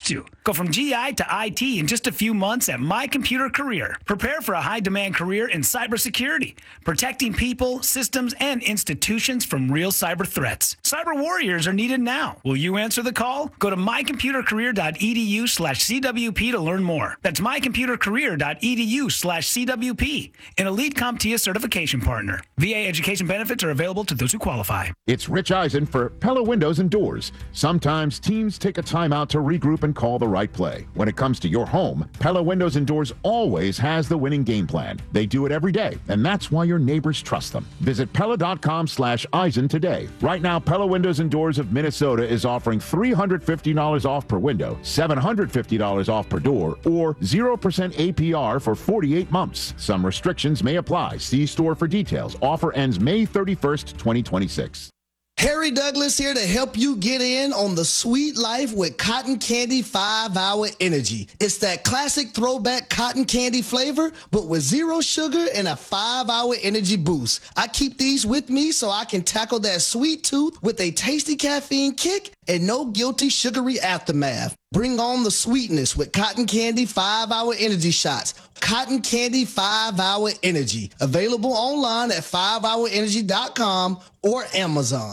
to. Go from GI to IT in just a few months at My Computer Career. Prepare for a high-demand career in cybersecurity, protecting people, systems, and institutions from real cyber threats. Cyber warriors are needed now. Will you answer the call? Go to mycomputercareer.edu/CWP to learn more. That's mycomputercareer.edu/CWP, an elite CompTIA certification partner. VA education benefits are available to those who qualify. It's Rich Eisen for Pella Windows and Doors. Sometimes teams take a timeout to regroup and call the right play. When it comes to your home, Pella Windows and Doors always has the winning game plan. They do it every day, and that's why your neighbors trust them. Visit Pella.com/Eisen today. Right now, Pella Windows and Doors of Minnesota is offering $350 off per window, $750 off per door, or 0% APR for 48 months. Some restrictions may apply. See store for details. Offer ends May 31st, 2026. Harry Douglas here to help you get in on the sweet life with Cotton Candy 5-Hour Energy. It's that classic throwback cotton candy flavor, but with zero sugar and a 5-hour energy boost. I keep these with me so I can tackle that sweet tooth with a tasty caffeine kick and no guilty sugary aftermath. Bring on the sweetness with Cotton Candy 5-Hour Energy Shots. Cotton Candy 5-Hour Energy. Available online at 5hourenergy.com or Amazon.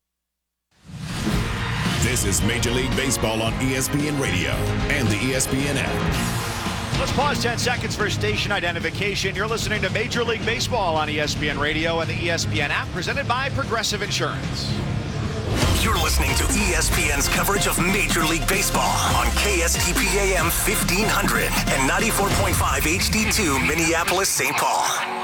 This is Major League Baseball on ESPN Radio and the ESPN app. Let's pause 10 seconds for station identification. You're listening to Major League Baseball on ESPN Radio and the ESPN app, presented by Progressive Insurance. You're listening to ESPN's coverage of Major League Baseball on KSTP AM 1500 and 94.5 HD2 Minneapolis, St. Paul.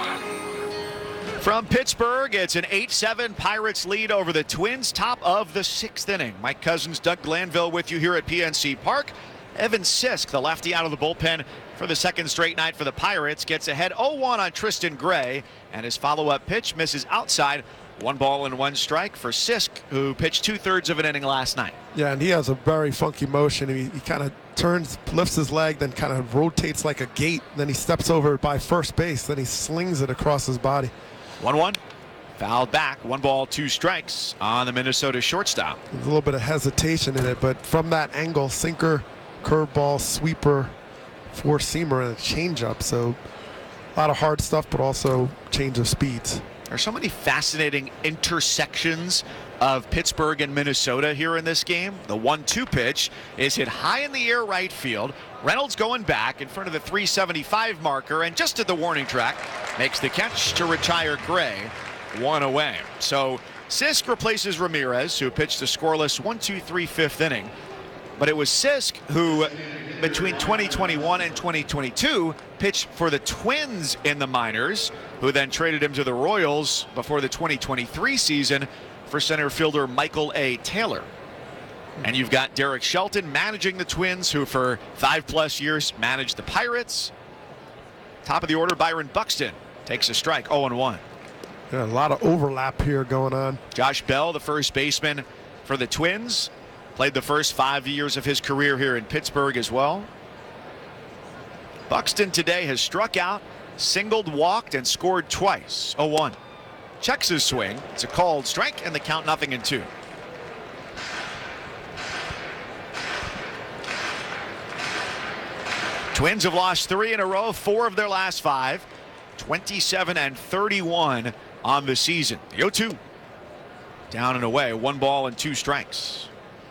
From Pittsburgh, it's an 8-7 Pirates lead over the Twins, top of the 6th inning. Mike Cousins, Doug Glanville with you here at PNC Park. Evan Sisk, the lefty out of the bullpen for the second straight night for the Pirates, gets ahead 0-1 on Tristan Gray, and his follow-up pitch misses outside. 1 ball and 1 strike for Sisk, who pitched 2/3 of an inning last night. Yeah, and he has a very funky motion. He kind of turns, lifts his leg, then kind of rotates like a gate. Then he steps over by first base. Then he slings it across his body. 1-1. Fouled back. 1 ball, 2 strikes on the Minnesota shortstop. There's a little bit of hesitation in it, but from that angle, sinker, curveball, sweeper, four-seamer, and a changeup. So a lot of hard stuff, but also change of speeds. There are so many fascinating intersections of Pittsburgh and Minnesota here in this game. The 1-2 pitch is hit high in the air right field. Reynolds going back in front of the 375 marker, and just at the warning track, makes the catch to retire Gray. 1 away. So Sisk replaces Ramirez, who pitched a scoreless 1-2-3 fifth inning. But it was Sisk who, between 2021 and 2022, pitched for the Twins in the minors, who then traded him to the Royals before the 2023 season for center fielder Michael A. Taylor. And you've got Derek Shelton managing the Twins, who for 5+ years managed the Pirates. Top of the order, Byron Buxton takes a strike, 0-1. Yeah, a lot of overlap here going on. Josh Bell, the first baseman for the Twins, played the first 5 years of his career here in Pittsburgh as well. Buxton today has struck out, singled, walked, and scored twice. 0-1. Checks his swing. It's a called strike, and the count 0-2. Twins have lost 3 in a row, 4 of their last 5. 27-31 on the season. The 0-2. Down and away. 1 ball and 2 strikes.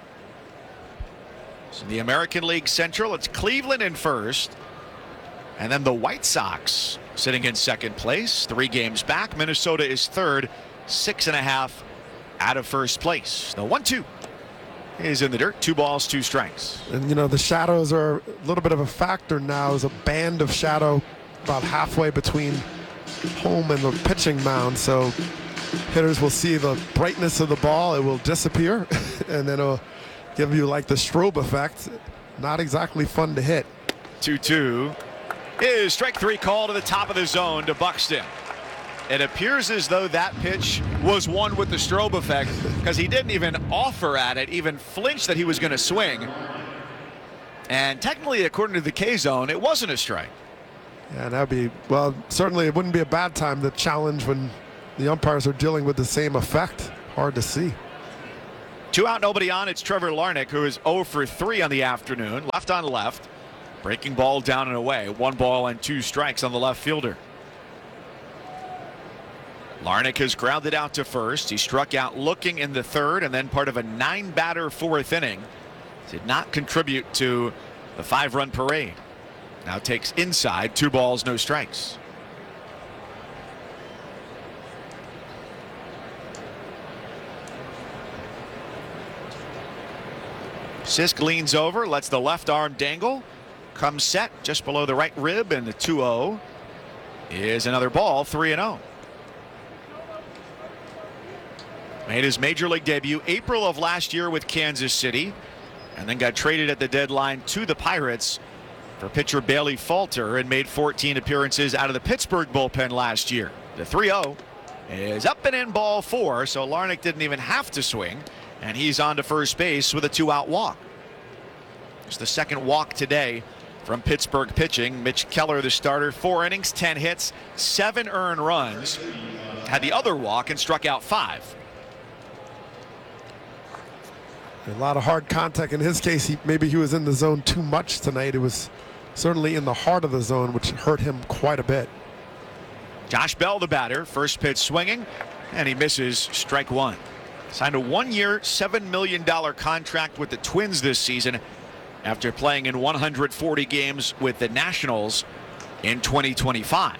So the American League Central, it's Cleveland in first. And then the White Sox sitting in second place, 3 games back. Minnesota is third, 6.5 out of first place. The 1-2 is in the dirt. 2 balls, 2 strikes. And, you know, the shadows are a little bit of a factor now. There's a band of shadow about halfway between home and the pitching mound. So hitters will see the brightness of the ball. It will disappear, and then it'll give you like the strobe effect. Not exactly fun to hit. 2-2 is strike 3 call to the top of the zone to Buxton. It appears as though that pitch was one with the strobe effect, because he didn't even offer at it, even flinch that he was going to swing. And technically, according to the K-zone, it wasn't a strike. Yeah, that'd be, well, certainly it wouldn't be a bad time to challenge when the umpires are dealing with the same effect. Hard to see. 2 out, nobody on. It's Trevor Larnach, who is 0 for 3 on the afternoon. Left on left. Breaking ball down and away. 1 ball and 2 strikes on the left fielder. Larnach has grounded out to first. He struck out looking in the 3rd and then part of a 9-batter 4th inning. Did not contribute to the 5-run parade. Now takes inside. 2 balls, no strikes. Sisk leans over, lets the left arm dangle. Comes set just below the right rib, and the 2-0 is another ball. 3-0. Made his major league debut April of last year with Kansas City, and then got traded at the deadline to the Pirates for pitcher Bailey Falter, and made 14 appearances out of the Pittsburgh bullpen last year. The 3-0 is up and in, ball 4, so Larnach didn't even have to swing, and he's on to first base with a 2-out walk. It's the 2nd walk today from Pittsburgh pitching. Mitch Keller, the starter, 4 innings, 10 hits, 7 earned runs. Had the other walk and struck out 5. A lot of hard contact. In his case, maybe he was in the zone too much tonight. It was certainly in the heart of the zone, which hurt him quite a bit. Josh Bell, the batter, first pitch swinging, and he misses, strike 1. Signed a 1-year, $7 million contract with the Twins this season after playing in 140 games with the Nationals in 2025.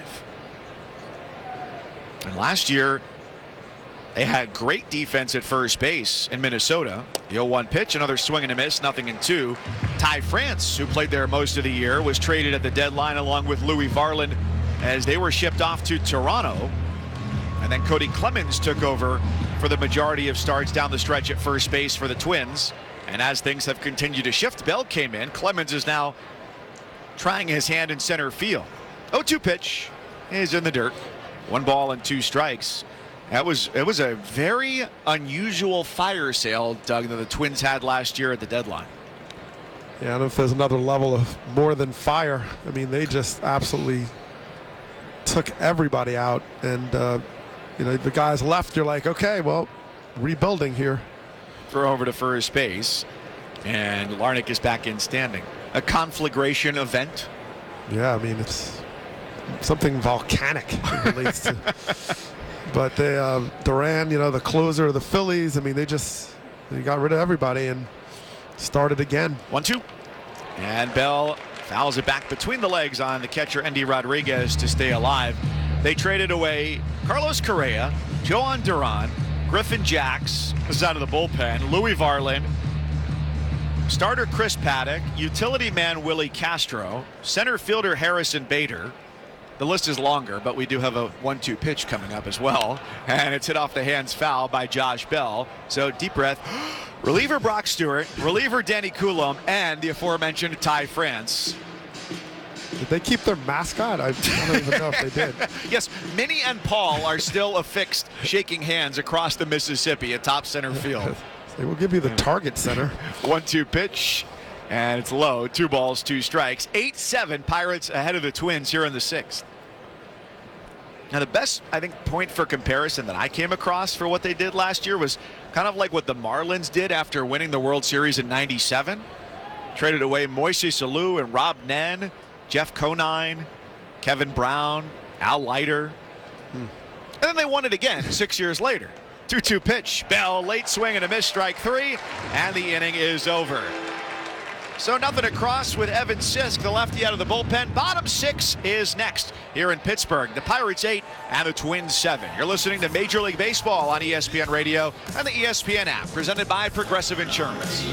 And last year, they had great defense at first base in Minnesota. The 0-1 pitch, another swing and a miss, 0-2. Ty France, who played there most of the year, was traded at the deadline along with Louis Varland as they were shipped off to Toronto. And then Cody Clemens took over for the majority of starts down the stretch at first base for the Twins. And as things have continued to shift, Bell came in. Clemens is now trying his hand in center field. 0-2 pitch is in the dirt. 1 ball and 2 strikes. It was a very unusual fire sale, Doug, that the Twins had last year at the deadline. Yeah, I don't know if there's another level of more than fire. I mean, they just absolutely took everybody out. And, the guys left, you're like, okay, well, rebuilding here. Throw over to first base, and Larnach is back in standing. A conflagration event. Yeah, I mean, it's something volcanic it relates to. But they, Duran, the closer of the Phillies, I mean, they got rid of everybody and started again. 1-2. And Bell fouls it back between the legs on the catcher, Endy Rodriguez, to stay alive. They traded away Carlos Correa, Joan Duran, Griffin Jacks was out of the bullpen, Louis Varland, starter Chris Paddock, utility man Willie Castro, center fielder Harrison Bader. The list is longer, but we do have a 1-2 pitch coming up as well. And it's hit off the hands foul by Josh Bell. So deep breath. Reliever Brock Stewart, reliever Danny Coulomb, and the aforementioned Ty France. Did they keep their mascot? I don't even know if they did. Yes, Minnie and Paul are still affixed, shaking hands across the Mississippi at top center field. They will give you the target center. 1-2 pitch, and it's low. 2 balls, 2 strikes. 8-7, Pirates ahead of the Twins here in the 6th. Now, the best, I think, point for comparison that I came across for what they did last year was kind of like what the Marlins did after winning the World Series in '97. Traded away Moises Alou and Rob Nen, Jeff Conine, Kevin Brown, Al Leiter. And then they won it again 6 years later. 2-2 pitch. Bell, late swing and a miss, strike 3, and the inning is over. So nothing across with Evan Sisk, the lefty out of the bullpen. Bottom 6 is next here in Pittsburgh. The Pirates 8 and the Twins 7. You're listening to Major League Baseball on ESPN Radio and the ESPN app, presented by Progressive Insurance.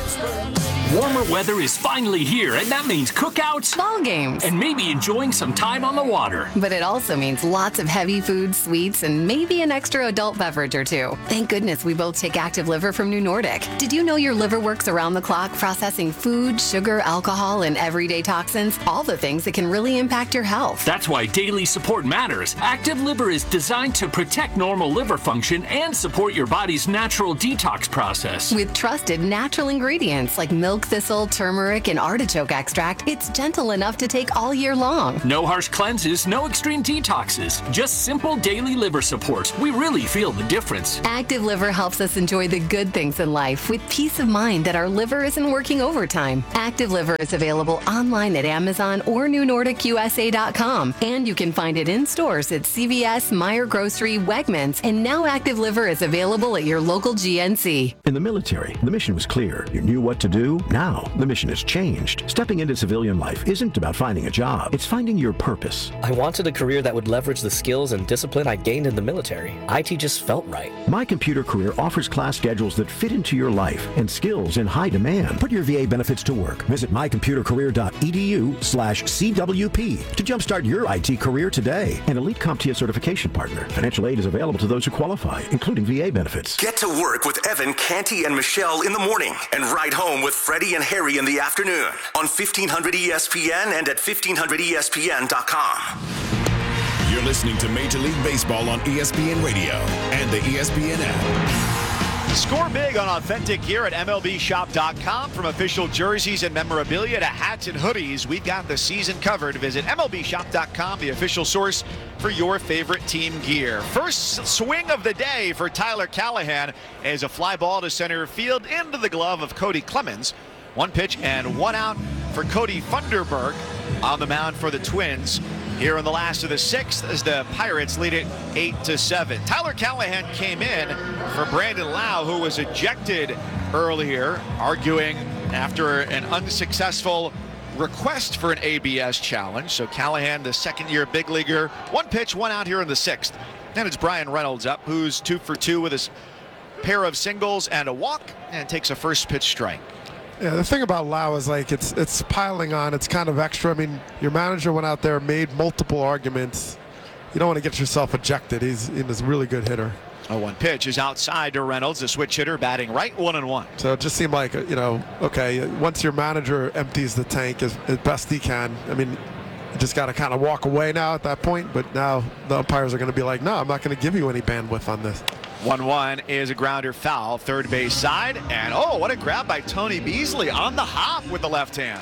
Warmer weather is finally here, and that means cookouts, ball games, and maybe enjoying some time on the water. But it also means lots of heavy food, sweets, and maybe an extra adult beverage or 2. Thank goodness we both take Active Liver from New Nordic. Did you know your liver works around the clock processing food, sugar, alcohol, and everyday toxins? All the things that can really impact your health. That's why daily support matters. Active Liver is designed to protect normal liver function and support your body's natural detox process. With trusted natural ingredients like milk, milk thistle, turmeric, and artichoke extract, it's gentle enough to take all year long. No harsh cleanses, no extreme detoxes. Just simple daily liver support. We really feel the difference. Active Liver helps us enjoy the good things in life with peace of mind that our liver isn't working overtime. Active Liver is available online at Amazon or NewNordicUSA.com, and you can find it in stores at CVS, Meijer Grocery, Wegmans, and now Active Liver is available at your local GNC. In the military, the mission was clear. You knew what to do. Now, the mission has changed. Stepping into civilian life isn't about finding a job. It's finding your purpose. I wanted a career that would leverage the skills and discipline I gained in the military. IT just felt right. My Computer Career offers class schedules that fit into your life and skills in high demand. Put your VA benefits to work. Visit mycomputercareer.edu/CWP to jumpstart your IT career today. An elite CompTIA certification partner. Financial aid is available to those who qualify, including VA benefits. Get to work with Evan, Canty, and Michelle in the morning and ride home with Freddie and Harry in the afternoon on 1500 ESPN and at 1500ESPN.com. You're listening to Major League Baseball on ESPN Radio and the ESPN app. Score big on authentic gear at MLBshop.com. From official jerseys and memorabilia to hats and hoodies, we've got the season covered. Visit MLBshop.com, the official source for your favorite team gear. First swing of the day for Tyler Callahan as a fly ball to center field into the glove of Cody Clemens. One pitch and one out for Cody Funderburk on the mound for the Twins here in the last of the sixth as the Pirates lead it 8-7. Tyler Callahan came in for Brandon Lau, who was ejected earlier, arguing after an unsuccessful request for an ABS challenge. So Callahan, the second-year big leaguer, one pitch, one out here in the sixth. Then it's Brian Reynolds up, who's 2 for 2 with his pair of singles and a walk, and takes a first pitch strike. Yeah, the thing about Lau is like it's piling on. It's kind of extra. I mean, your manager went out there, made multiple arguments. You don't want to get yourself ejected. He's a really good hitter. Oh, one pitch is outside to Reynolds, the switch hitter, batting right 1-1. So it just seemed like, okay, once your manager empties the tank as best he can, I mean, you just got to kind of walk away now at that point. But now the umpires are going to be like, no, I'm not going to give you any bandwidth on this. 1-1 is a grounder foul, third base side. And oh, what a grab by Tony Beasley on the hop with the left hand.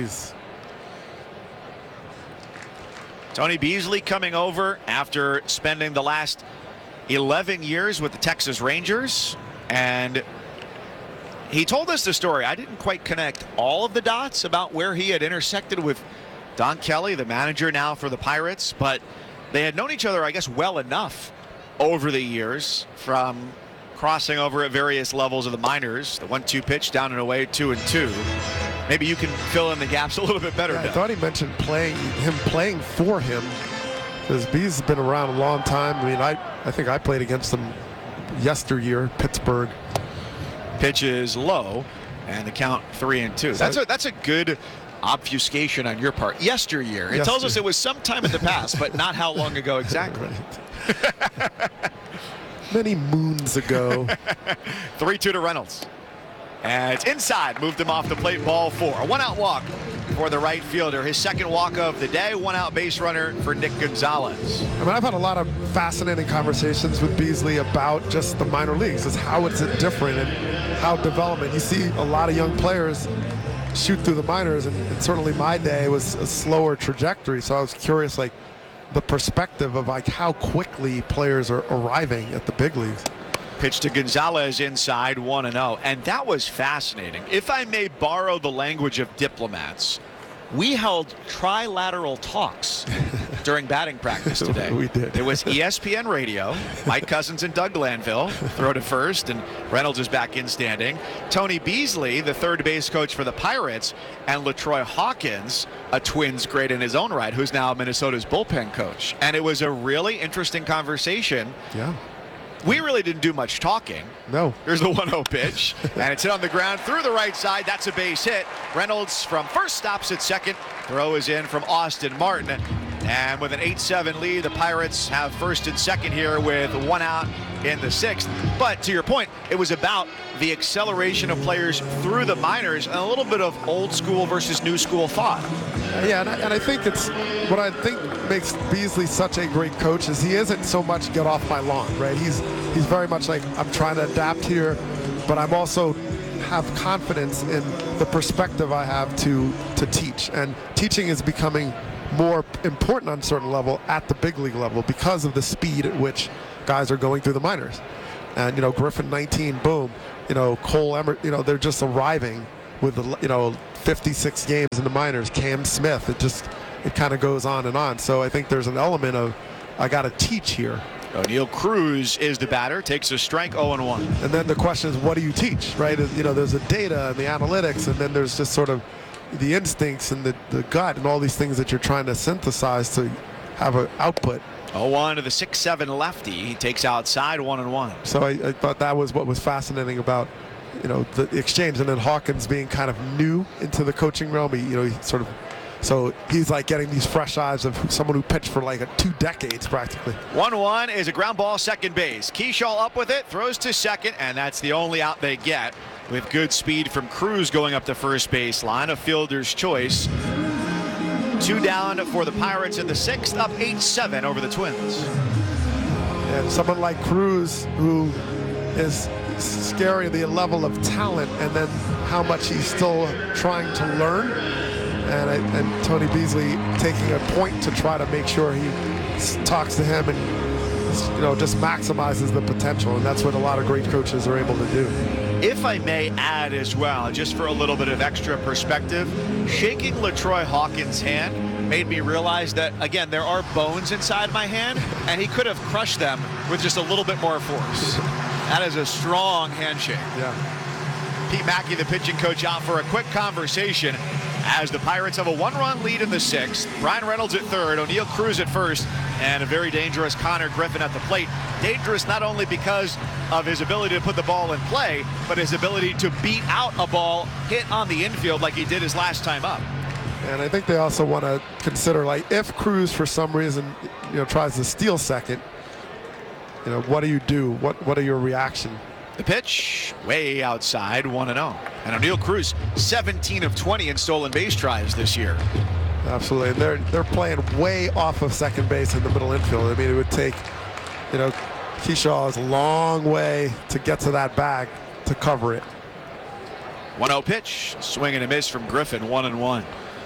Tony Beasley coming over after spending the last 11 years with the Texas Rangers. And he told us the story. I didn't quite connect all of the dots about where he had intersected with Don Kelly, the manager now for the Pirates. But they had known each other, I guess, well enough over the years, from crossing over at various levels of the minors. The 1-2 pitch down and away, 2-2. Maybe you can fill in the gaps a little bit better. Yeah, I thought he mentioned playing for him, because Bees has been around a long time. I mean, I think I played against him yesteryear, Pittsburgh. Pitch is low, and the count 3-2. That's a good obfuscation on your part. Yesteryear. It tells us it was sometime in the past, but not how long ago exactly. Many moons ago. 3-2 to Reynolds. And it's inside. Moved him off the plate. Ball 4. A one-out walk for the right fielder. His second walk of the day. One-out base runner for Nick Gonzalez. I mean, I've had a lot of fascinating conversations with Beasley about just the minor leagues. How is it different and how development. You see a lot of young players shoot through the minors, and certainly my day was a slower trajectory. So I was curious, like, the perspective of like how quickly players are arriving at the big leagues. Pitch to Gonzalez inside, 1-0. And that was fascinating. If I may borrow the language of diplomats, we held trilateral talks during batting practice today. We did. It was ESPN Radio, Mike Cousins and Doug Glanville throw to first, and Reynolds is back in standing. Tony Beasley, the third base coach for the Pirates, and LaTroy Hawkins, a Twins great in his own right, who's now Minnesota's bullpen coach. And it was a really interesting conversation. Yeah. We really didn't do much talking. No. Here's the 1-0 pitch, and it's hit on the ground through the right side. That's a base hit. Reynolds from first stops at second. Throw is in from Austin Martin. And with an 8-7 lead, the Pirates have first and second here with one out in the sixth. But to your point, it was about the acceleration of players through the minors and a little bit of old school versus new school thought. Yeah, and I think it's what I think makes Beasley such a great coach is he isn't so much get off my lawn, right? He's very much like, I'm trying to adapt here, but I'm also have confidence in the perspective I have to teach. And teaching is becoming more important on a certain level at the big league level because of the speed at which guys are going through the minors. And, Griffin 19, boom. Cole Emmert, they're just arriving with, 56 games in the minors. Cam Smith, it kind of goes on and on. So I think there's an element of, I got to teach here. O'Neill Cruz is the batter, takes a strike, 0-1. And then the question is, what do you teach, right? There's the data and the analytics, and then there's just sort of the instincts and the gut and all these things that you're trying to synthesize to have an output. 0-1 to the 6'7 lefty. He takes outside, 1-1. So I thought that was what was fascinating about, the exchange. And then Hawkins being kind of new into the coaching realm, he sort of, so he's like getting these fresh eyes of someone who pitched for like 2 decades practically. 1-1 is a ground ball, second base. Keyshaw up with it, throws to second, and that's the only out they get with good speed from Cruz going up the first base line. A fielder's choice. 2 down for the Pirates in the 6th, up 8-7 over the Twins. And someone like Cruz, who is scary, the level of talent, and then how much he's still trying to learn. And Tony Beasley taking a point to try to make sure he talks to him and just maximizes the potential, and that's what a lot of great coaches are able to do. If I may add as well, just for a little bit of extra perspective, shaking LaTroy Hawkins' hand made me realize that, again, there are bones inside my hand, and he could have crushed them with just a little bit more force. That is a strong handshake. Yeah. Pete Mackey, the pitching coach, out for a quick conversation as the Pirates have a 1-run lead in the 6th. Brian Reynolds at third, O'Neill Cruz at first, and a very dangerous Connor Griffin at the plate. Dangerous not only because of his ability to put the ball in play, but his ability to beat out a ball hit on the infield like he did his last time up. And I think they also want to consider, like, if Cruz for some reason tries to steal second, what do you do? What are your reaction? The pitch, way outside, 1-0. And O'Neill Cruz, 17 of 20 in stolen base tries this year. Absolutely. And they're playing way off of second base in the middle infield. I mean, it would take, Keyshaw is a long way to get to that bag to cover it. 1-0 pitch, swing and a miss from Griffin, 1-1.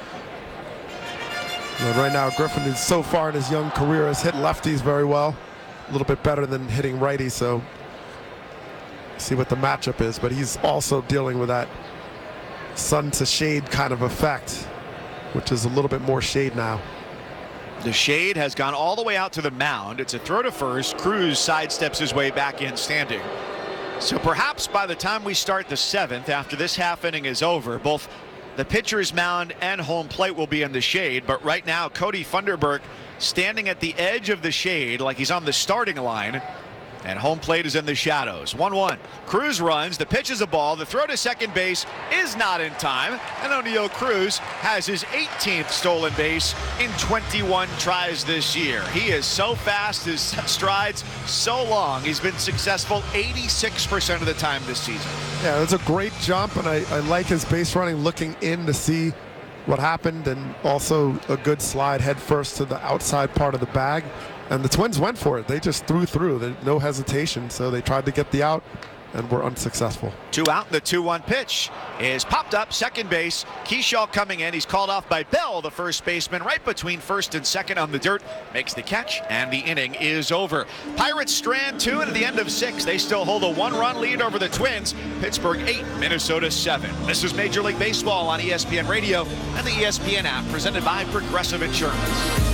Right now, Griffin is so far in his young career has hit lefties very well. A little bit better than hitting righties, so see what the matchup is, but he's also dealing with that sun to shade kind of effect, which is a little bit more shade now. The shade has gone all the way out to the mound. It's a throw to first. Cruz sidesteps his way back in standing. So perhaps by the time we start the 7th, after this half inning is over, both the pitcher's mound and home plate will be in the shade, but right now Cody Funderburk standing at the edge of the shade like he's on the starting line. And home plate is in the shadows. 1-1. Cruz runs. The pitch is a ball. The throw to second base is not in time. And O'Neill Cruz has his 18th stolen base in 21 tries this year. He is so fast. His strides so long. He's been successful 86% of the time this season. Yeah, that's a great jump, and I like his base running, looking in to see what happened, and also a good slide head first to the outside part of the bag. And the Twins went for it. They just threw through. No hesitation. So they tried to get the out and were unsuccessful. 2 out. The 2-1 pitch is popped up. Second base. Keyshaw coming in. He's called off by Bell, the first baseman, right between first and second on the dirt. Makes the catch, and the inning is over. Pirates strand 2 into the end of 6. They still hold a 1-run lead over the Twins. Pittsburgh 8, Minnesota 7. This is Major League Baseball on ESPN Radio and the ESPN app, presented by Progressive Insurance.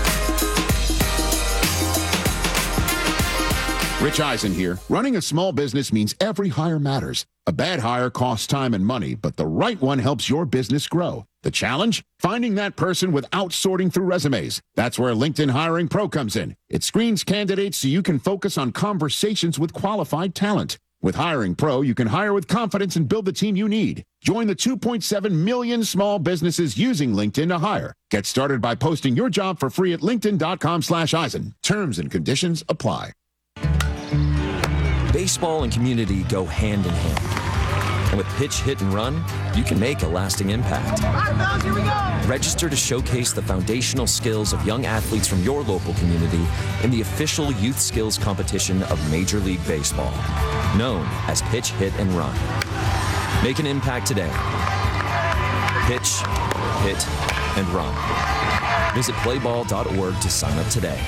Rich Eisen here. Running a small business means every hire matters. A bad hire costs time and money, but the right one helps your business grow. The challenge? Finding that person without sorting through resumes. That's where LinkedIn Hiring Pro comes in. It screens candidates so you can focus on conversations with qualified talent. With Hiring Pro, you can hire with confidence and build the team you need. Join the 2.7 million small businesses using LinkedIn to hire. Get started by posting your job for free at linkedin.com/Eisen. Terms and conditions apply. Baseball and community go hand in hand. And with Pitch, Hit, and Run, you can make a lasting impact. Here we go. Register to showcase the foundational skills of young athletes from your local community in the official youth skills competition of Major League Baseball, known as Pitch, Hit, and Run. Make an impact today. Pitch, hit, and run. Visit playball.org to sign up today.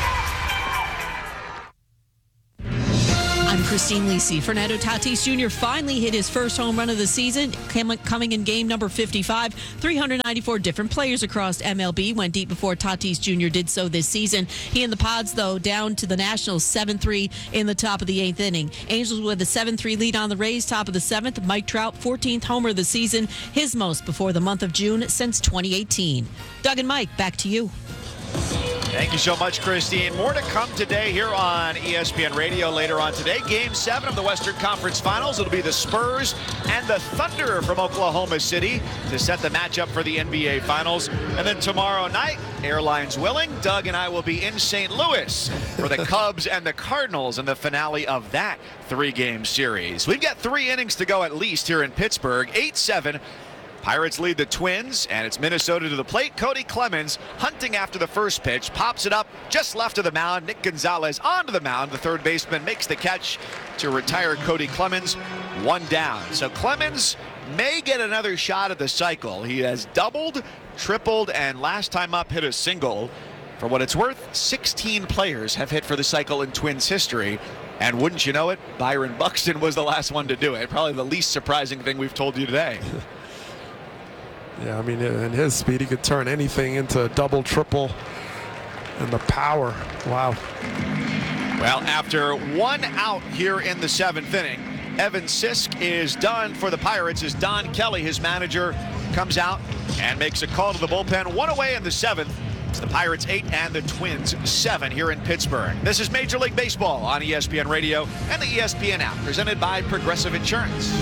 I'm Christine Lisi. Fernando Tatis Jr. finally hit his first home run of the season, coming in game number 55. 394 different players across MLB went deep before Tatis Jr. did so this season. He and the Pods, though, down to the Nationals 7-3 in the top of the 8th inning. Angels with a 7-3 lead on the Rays, top of the 7th. Mike Trout, 14th homer of the season, his most before the month of June since 2018. Doug and Mike, back to you. Thank you so much, Christine. More to come today here on ESPN Radio later on today. Game 7 of the Western Conference Finals. It'll be the Spurs and the Thunder from Oklahoma City to set the matchup for the NBA Finals. And then tomorrow night, airlines willing, Doug and I will be in St. Louis for the Cubs and the Cardinals in the finale of that 3-game series. We've got 3 innings to go at least here in Pittsburgh. 8-7. Pirates lead the Twins, and it's Minnesota to the plate. Cody Clemens hunting after the first pitch, pops it up just left of the mound. Nick Gonzalez onto the mound. The third baseman makes the catch to retire Cody Clemens. 1 down. So Clemens may get another shot at the cycle. He has doubled, tripled, and last time up hit a single. For what it's worth, 16 players have hit for the cycle in Twins history. And wouldn't you know it, Byron Buxton was the last one to do it. Probably the least surprising thing we've told you today. Yeah, I mean, in his speed, he could turn anything into a double, triple, and the power. Wow. Well, after 1 out here in the 7th inning, Evan Sisk is done for the Pirates as Don Kelly, his manager, comes out and makes a call to the bullpen. 1 away in the 7th. It's the Pirates 8 and the Twins 7 here in Pittsburgh. This is Major League Baseball on ESPN Radio and the ESPN app, presented by Progressive Insurance.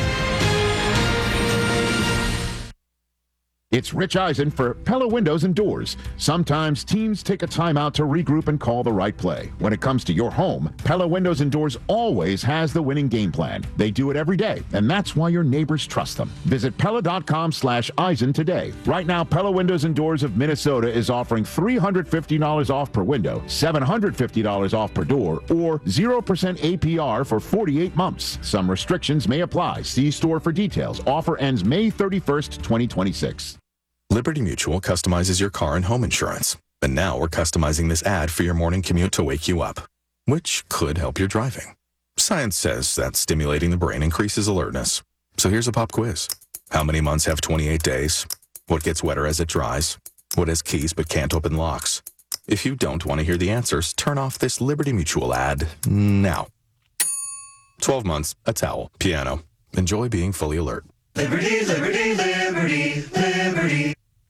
It's Rich Eisen for Pella Windows and Doors. Sometimes teams take a time out to regroup and call the right play. When it comes to your home, Pella Windows and Doors always has the winning game plan. They do it every day, and that's why your neighbors trust them. Visit Pella.com/Eisen today. Right now, Pella Windows and Doors of Minnesota is offering $350 off per window, $750 off per door, or 0% APR for 48 months. Some restrictions may apply. See store for details. Offer ends May 31st, 2026. Liberty Mutual customizes your car and home insurance. And now we're customizing this ad for your morning commute to wake you up, which could help your driving. Science says that stimulating the brain increases alertness. So here's a pop quiz. How many months have 28 days? What gets wetter as it dries? What has keys but can't open locks? If you don't want to hear the answers, turn off this Liberty Mutual ad now. 12 months, a towel, piano. Enjoy being fully alert. Liberty, liberty, liberty, liberty.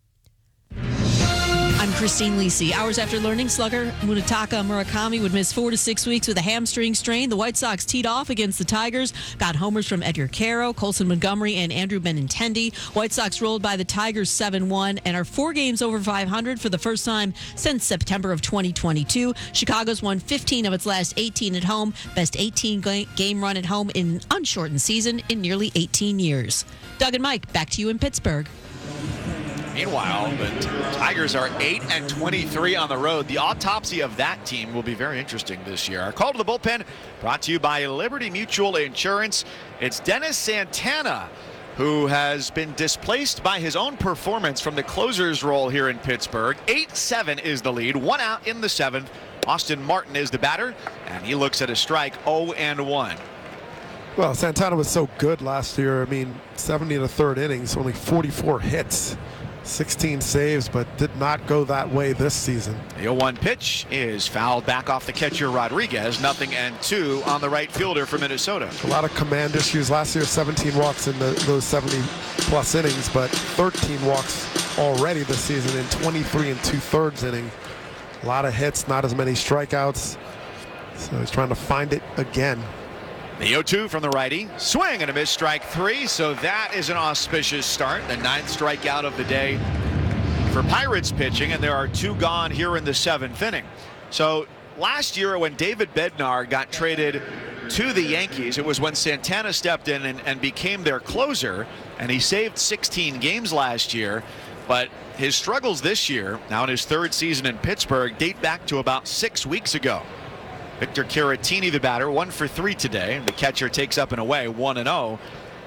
I'm Christine Lisi. Hours after learning, slugger Munetaka Murakami would miss 4 to 6 weeks with a hamstring strain. The White Sox teed off against the Tigers, got homers from Edgar Caro, Colson Montgomery, and Andrew Benintendi. White Sox rolled by the Tigers 7-1 and are 4 games over 500 for the first time since September of 2022. Chicago's won 15 of its last 18 at home, best 18-game run at home in an unshortened season in nearly 18 years. Doug and Mike, back to you in Pittsburgh. Meanwhile, the Tigers are 8-23 on the road. The autopsy of that team will be very interesting this year. Our call to the bullpen brought to you by Liberty Mutual Insurance. It's Dennis Santana, who has been displaced by his own performance from the closer's role here in Pittsburgh. 8-7 is the lead, 1 out in the 7th. Austin Martin is the batter, and he looks at a strike, 0-1. Well, Santana was so good last year. I mean, 70 in the 3rd innings, only 44 hits. 16 saves, but did not go that way this season. The 0-1 pitch is fouled back off the catcher Rodriguez. 0-2 on the right fielder for Minnesota. A lot of command issues last year. 17 walks in those 70-plus innings, but 13 walks already this season in 23 2/3 inning. A lot of hits, not as many strikeouts. So he's trying to find it again. The 0-2 from the righty. Swing and a miss, strike 3. So that is an auspicious start. The 9th strikeout of the day for Pirates pitching, and there are 2 gone here in the 7th inning. So last year when David Bednar got traded to the Yankees, it was when Santana stepped in and became their closer, and he saved 16 games last year. But his struggles this year, now in his 3rd season in Pittsburgh, date back to about 6 weeks ago. Victor Caratini, the batter, 1 for 3 today. The catcher takes up and away, 1-0.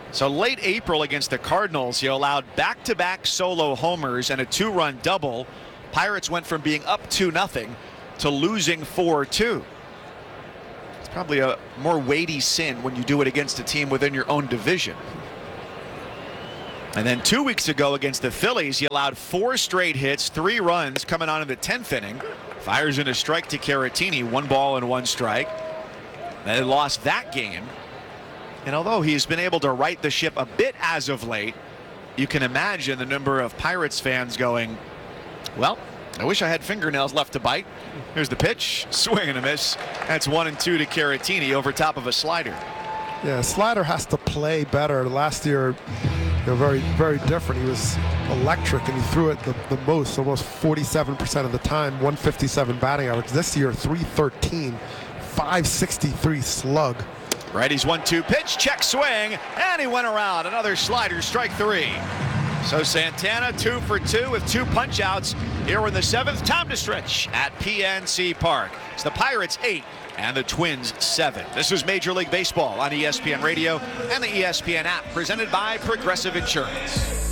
So late April against the Cardinals, he allowed back-to-back solo homers and a 2-run double. Pirates went from being up 2-0 to losing 4-2. It's probably a more weighty sin when you do it against a team within your own division. And then 2 weeks ago against the Phillies, he allowed 4 straight hits, 3 runs coming on in the 10th inning. Fires in a strike to Caratini, 1 ball and 1 strike. They lost that game. And although he's been able to right the ship a bit as of late, you can imagine the number of Pirates fans going, well, I wish I had fingernails left to bite. Here's the pitch, swing and a miss. That's 1-2 to Caratini over top of a slider. Yeah, slider has to play better. Last year, very, very different. He was electric, and he threw it the most, almost 47% of the time, 157 batting average. This year, 313, 563 slug. Righty's 1-2 pitch, check swing, and he went around. Another slider, strike 3. So Santana 2 for 2 with 2 punch outs here in the 7th. Time to stretch at PNC Park. It's the Pirates 8 and the Twins 7. This is Major League Baseball on ESPN Radio and the ESPN app, presented by Progressive Insurance.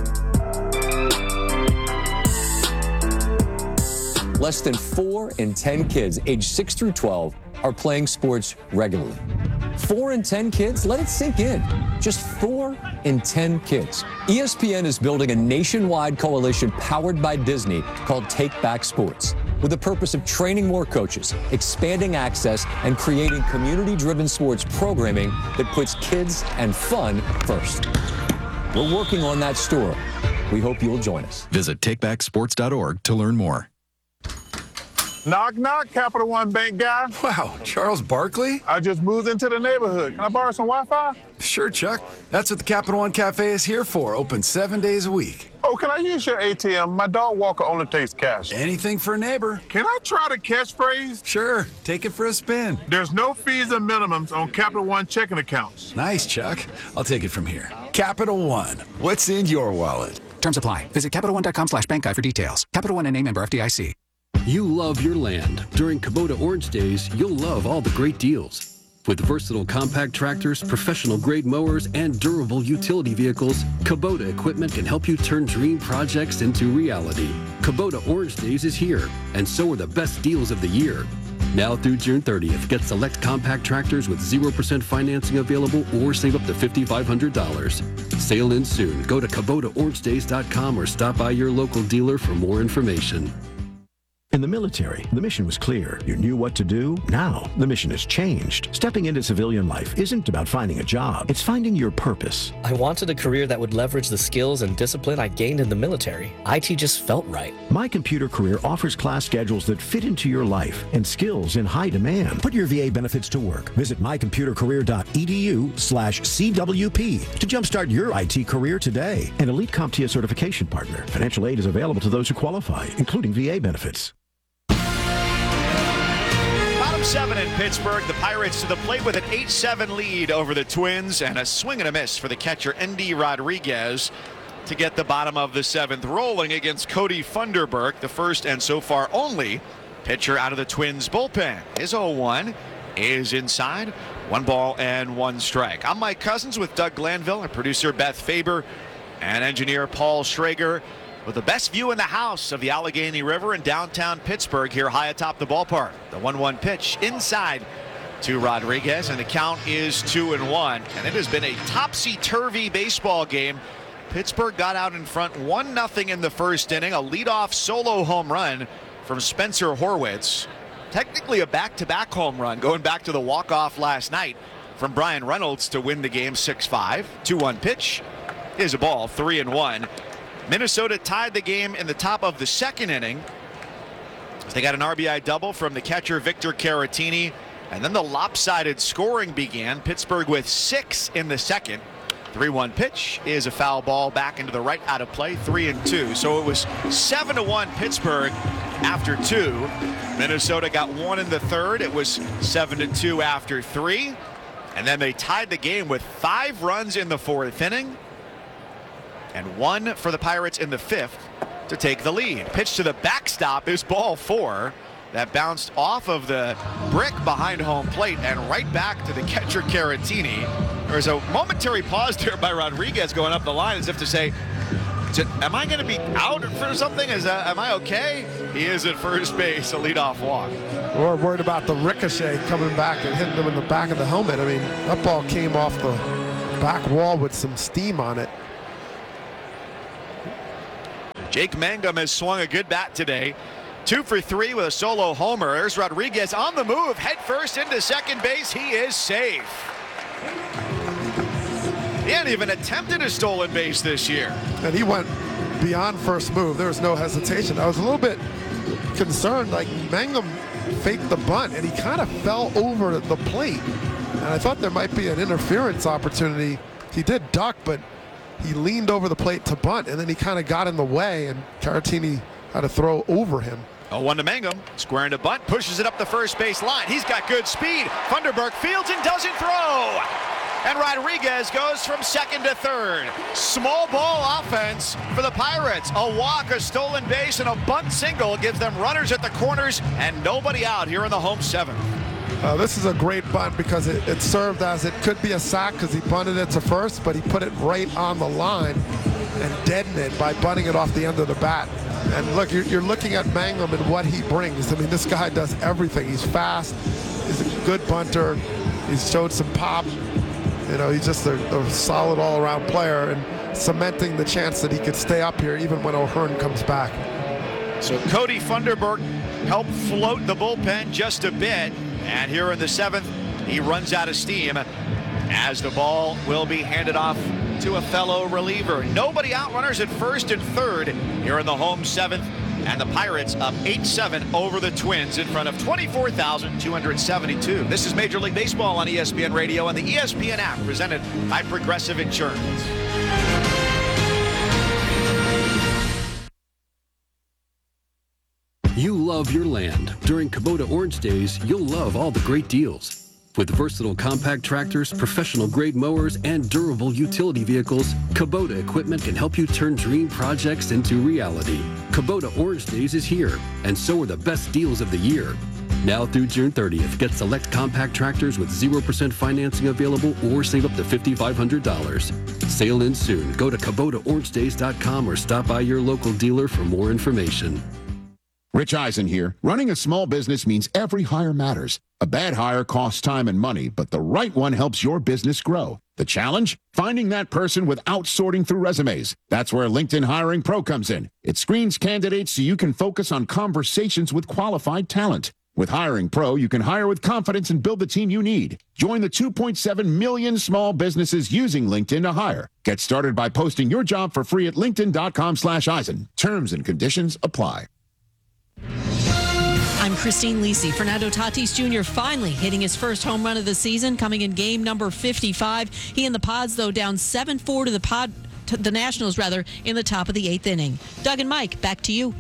Less than 4 in 10 kids aged 6 through 12 are playing sports regularly. 4 in 10 kids? Let it sink in. Just 4 in 10 kids. ESPN is building a nationwide coalition powered by Disney called Take Back Sports, with the purpose of training more coaches, expanding access, and creating community-driven sports programming that puts kids and fun first. We're working on that story. We hope you'll join us. Visit takebacksports.org to learn more. Knock, knock, Capital One Bank guy. Wow, Charles Barkley? I just moved into the neighborhood. Can I borrow some Wi-Fi? Sure, Chuck. That's what the Capital One Cafe is here for, open 7 days a week. Oh, can I use your ATM? My dog walker only takes cash. Anything for a neighbor. Can I try the catchphrase? Sure, take it for a spin. There's no fees and minimums on Capital One checking accounts. Nice, Chuck. I'll take it from here. Capital One, what's in your wallet? Terms apply. Visit CapitalOne.com/bankguide for details. Capital One and a member FDIC. You love your land. During Kubota Orange Days, you'll love all the great deals. With versatile compact tractors, professional-grade mowers, and durable utility vehicles, Kubota equipment can help you turn dream projects into reality. Kubota Orange Days is here, and so are the best deals of the year. Now through June 30th, get select compact tractors with 0% financing available or save up to $5,500. Sale ends soon. Go to KubotaOrangeDays.com or stop by your local dealer for more information. In the military, the mission was clear. You knew what to do. Now, the mission has changed. Stepping into civilian life isn't about finding a job. It's finding your purpose. I wanted a career that would leverage the skills and discipline I gained in the military. IT just felt right. My Computer Career offers class schedules that fit into your life and skills in high demand. Put your VA benefits to work. Visit mycomputercareer.edu/CWP to jumpstart your IT career today. An Elite CompTIA certification partner. Financial aid is available to those who qualify, including VA benefits. 7 in Pittsburgh. The Pirates to the plate with an 8-7 lead over the Twins, and a swing and a miss for the catcher Endy Rodriguez to get the bottom of the 7th rolling against Cody Funderburk, the first and so far only pitcher out of the Twins bullpen. His 0-1 is inside. 1 ball and 1 strike. I'm Mike Cousins with Doug Glanville, and producer Beth Faber, and engineer Paul Schrager, with the best view in the house of the Allegheny River in downtown Pittsburgh here high atop the ballpark. The 1-1 pitch inside to Rodriguez, and the count is 2-1. And it has been a topsy-turvy baseball game. Pittsburgh got out in front 1-0 in the first inning. A leadoff solo home run from Spencer Horwitz. Technically a back-to-back home run going back to the walk-off last night from Brian Reynolds to win the game 6-5. 2-1 pitch is a ball, 3-1. Minnesota tied the game in the top of the 2nd inning. They got an RBI double from the catcher Victor Caratini, and then the lopsided scoring began. Pittsburgh with 6 in the 2nd. 3-1 pitch is a foul ball back into the right, out of play, 3-2. So it was 7-1 Pittsburgh after 2. Minnesota got 1 in the 3rd. It was 7-2 after 3. And then they tied the game with 5 runs in the 4th inning. And 1 for the Pirates in the 5th to take the lead. Pitch to the backstop is ball 4. That bounced off of the brick behind home plate and right back to the catcher Caratini. There's a momentary pause there by Rodriguez going up the line as if to say, am I going to be out for something? Am I okay? He is at first base, a leadoff walk. We're worried about the ricochet coming back and hitting him in the back of the helmet. I mean, that ball came off the back wall with some steam on it. Jake Mangum has swung a good bat today. 2 for 3 with a solo homer. There's Rodriguez on the move, head first into second base. He is safe. He hadn't even attempted a stolen base this year. And he went beyond first move. There was no hesitation. I was a little bit concerned, like Mangum faked the bunt and he kind of fell over the plate. And I thought there might be an interference opportunity. He did duck, but he leaned over the plate to bunt, and then he kind of got in the way, and Caratini had to throw over him. 0-1 to Mangum, squaring to bunt, pushes it up the first base line. He's got good speed. Funderburk fields and doesn't throw. And Rodriguez goes from second to third. Small ball offense for the Pirates. A walk, a stolen base, and a bunt single gives them runners at the corners and nobody out here in the home seventh. This is a great bunt because it served as it could be a sack because he bunted it to first, but he put it right on the line and deadened it by bunting it off the end of the bat. And look, you're looking at Mangum and what he brings. I mean, this guy does everything. He's fast. He's a good bunter. He's showed some pop. You know, he's just a solid all-around player and cementing the chance that he could stay up here even when O'Hearn comes back. So Cody Funderburk helped float the bullpen just a bit. And here in the seventh, he runs out of steam as the ball will be handed off to a fellow reliever. Nobody out, runners at first and third here in the home seventh. And the Pirates up 8-7 over the Twins in front of 24,272. This is Major League Baseball on ESPN Radio and the ESPN app, presented by Progressive Insurance. You love your land. During Kubota Orange Days, you'll love all the great deals. With versatile compact tractors, professional-grade mowers, and durable utility vehicles, Kubota equipment can help you turn dream projects into reality. Kubota Orange Days is here, and so are the best deals of the year. Now through June 30th, get select compact tractors with 0% financing available or save up to $5,500. Sale ends soon. Go to KubotaOrangeDays.com or stop by your local dealer for more information. Rich Eisen here. Running a small business means every hire matters. A bad hire costs time and money, but the right one helps your business grow. The challenge? Finding that person without sorting through resumes. That's where LinkedIn Hiring Pro comes in. It screens candidates so you can focus on conversations with qualified talent. With Hiring Pro, you can hire with confidence and build the team you need. Join the 2.7 million small businesses using LinkedIn to hire. Get started by posting your job for free at linkedin.com/Eisen. Terms and conditions apply. I'm Christine Lisi. Fernando Tatis Jr. finally hitting his first home run of the season, coming in game number 55. He and the Pods, though, down 7-4 to the Nationals, in the top of the 8th inning. Doug and Mike, back to you.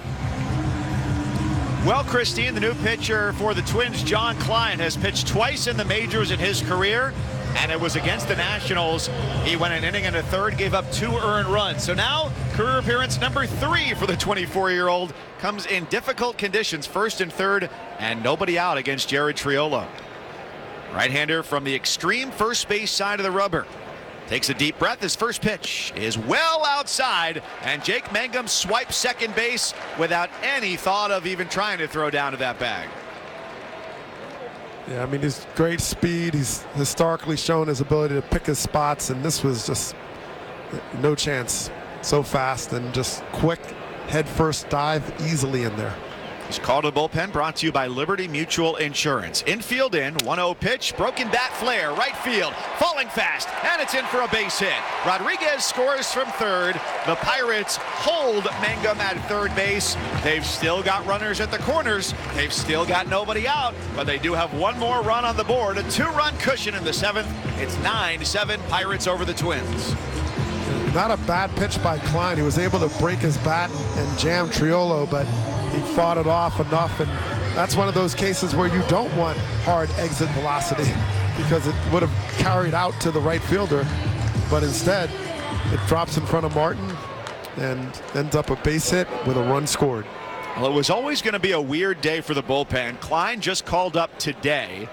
Well, Christine, the new pitcher for the Twins, John Klein, has pitched twice in the majors in his career, and it was against the Nationals. He went an inning and a third, gave up 2 earned runs. So now, career appearance number 3 for the 24-year-old. Comes in difficult conditions, first and third, and nobody out against Jared Triolo. Right-hander from the extreme first base side of the rubber. Takes a deep breath. His first pitch is well outside, and Jake Mangum swipes second base without any thought of even trying to throw down to that bag. Yeah, I mean, he's great speed. He's historically shown his ability to pick his spots, and this was just no chance. So fast and just quick head first dive easily in there. He's called to the bullpen, brought to you by Liberty Mutual Insurance. Infield in, 1-0 pitch, broken bat flare, right field, falling fast, and it's in for a base hit. Rodriguez scores from third. The Pirates hold Mangum at third base. They've still got runners at the corners. They've still got nobody out, but they do have one more run on the board, a 2-run cushion in the 7th. It's 9-7 Pirates over the Twins. Not a bad pitch by Klein. He was able to break his bat and jam Triolo, but he fought it off enough, and that's one of those cases where you don't want hard exit velocity because it would have carried out to the right fielder, but instead it drops in front of Martin and ends up a base hit with a run scored. Well, it was always going to be a weird day for the bullpen. Klein just called up today.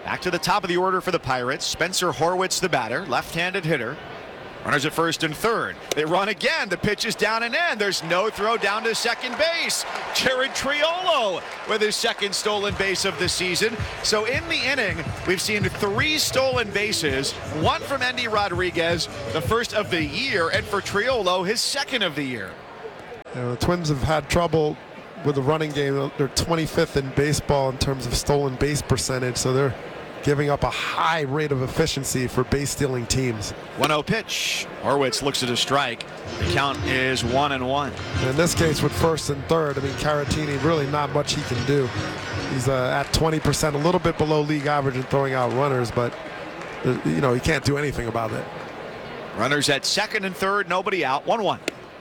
Back to the top of the order for the Pirates. Spencer Horwitz, the batter, left-handed hitter. Runners at first and third. They run again. The pitch is down and in. There's no throw down to second base. Jared Triolo with his second stolen base of the season. So in the inning, we've seen 3 stolen bases, 1 from Endy Rodriguez, the first of the year, and for Triolo, his second of the year. The Twins have had trouble with the running game. They're 25th in baseball in terms of stolen base percentage, so they're giving up a high rate of efficiency for base-stealing teams. 1-0 pitch. Horwitz looks at a strike. The count is 1-1. In this case, with first and third, I mean, Caratini, really not much he can do. He's at 20%, a little bit below league average in throwing out runners, but you know, he can't do anything about it. Runners at second and third, nobody out. 1-1.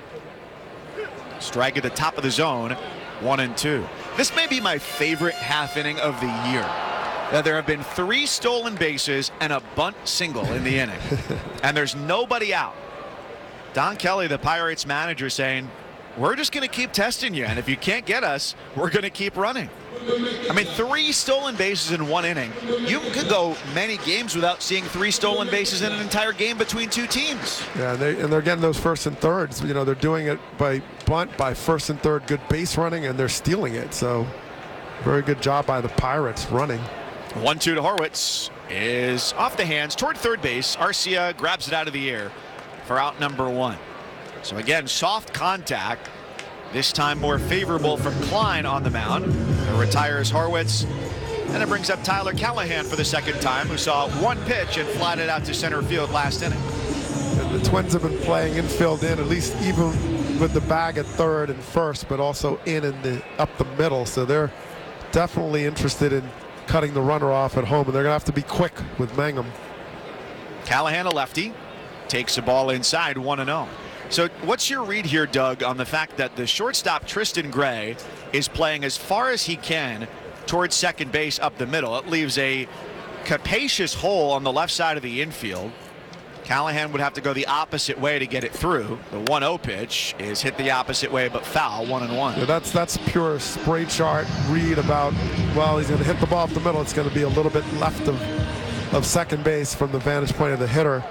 Strike at the top of the zone. 1-2. This may be my favorite half inning of the year. There have been 3 stolen bases and a bunt single in the inning, and there's nobody out. Don Kelly, the Pirates manager, saying, we're just going to keep testing you, and if you can't get us, we're going to keep running. I mean, 3 stolen bases in 1 inning. You could go many games without seeing 3 stolen bases in an entire game between 2 teams. Yeah, and they're getting those first and thirds. You know, they're doing it by bunt, by first and third good base running, and they're stealing it. So very good job by the Pirates running. 1-2 to Horwitz is off the hands toward third base. Arcia grabs it out of the air for out number 1. So again, soft contact. This time more favorable for Klein on the mound. It retires Horwitz. And it brings up Tyler Callahan for the second time, who saw 1 pitch and flied it out to center field last inning. And the Twins have been playing infield in, at least even with the bag at third and first, but also up the middle. So they're definitely interested in cutting the runner off at home, and they're going to have to be quick with Mangum. Callahan, a lefty, takes the ball inside, 1-0. So what's your read here, Doug, on the fact that the shortstop Tristan Gray is playing as far as he can towards second base up the middle? It leaves a capacious hole on the left side of the infield. Callahan would have to go the opposite way to get it through. The 1-0 pitch is hit the opposite way but foul, 1-1. Yeah, that's pure spray chart read about, well, he's going to hit the ball up the middle. It's going to be a little bit left of second base from the vantage point of the hitter.